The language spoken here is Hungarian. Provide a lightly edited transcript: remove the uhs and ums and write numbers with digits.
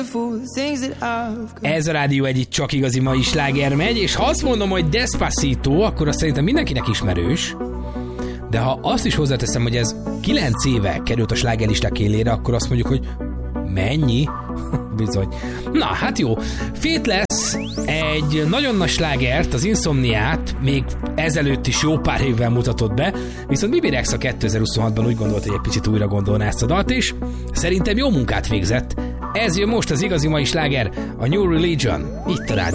Ez a Rádió Egy, itt csak igazi mai sláger megy, és ha azt mondom, hogy Despacito, akkor azt szerintem mindenkinek ismerős, de ha azt is hozzáteszem, hogy ez 9 éve került a slágerlisták élére, akkor azt mondjuk, hogy mennyi? Bizony. Na, hát jó. Faithless egy nagyon nagy slágert, az Insomniát még ezelőtt is jó pár évvel mutatott be, viszont Bibi Rexha 2026-ban úgy gondolt, hogy egy picit újra gondolná ezt a dalt, és szerintem jó munkát végzett. Ez jön most az igazi mai sláger, a New Religion, itt a Rádió.